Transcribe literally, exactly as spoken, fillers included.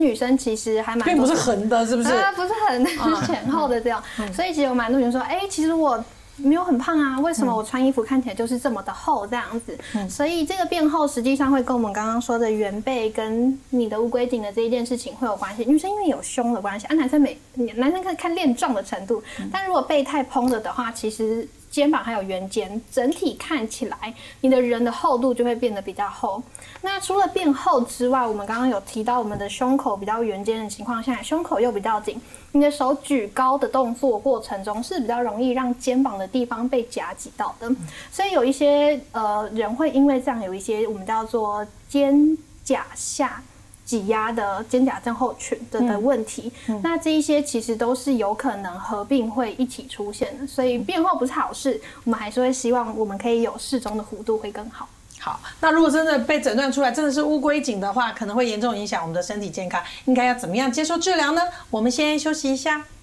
女生其实还蛮并不是横的，是不是？ 啊，不是横的，是前后的这样。嗯、所以其实有蛮多人说，哎、欸，其实我没有很胖啊，为什么我穿衣服看起来就是这么的厚这样子？嗯、所以这个变厚实际上会跟我们刚刚说的圆背跟你的乌龟颈的这一件事情会有关系。女生因为有胸的关系，啊，男生没，男生可以看练壮的程度，嗯、但如果背太蓬了的话，其实肩膀还有圆肩，整体看起来你的人的厚度就会变得比较厚。那除了变厚之外，我们刚刚有提到我们的胸口比较圆肩的情况下，胸口又比较紧，你的手举高的动作过程中是比较容易让肩膀的地方被夹挤到的，所以有一些呃人会因为这样有一些我们叫做肩胛下挤压的肩胛症候群的的问题，嗯嗯、那这一些其实都是有可能合并会一起出现的，所以变厚不是好事，我们还是会希望我们可以有适中的弧度会更好。 好，那如果真的被诊断出来真的是乌龟颈的话，可能会严重影响我们的身体健康，应该要怎么样接受治疗呢？我们先休息一下。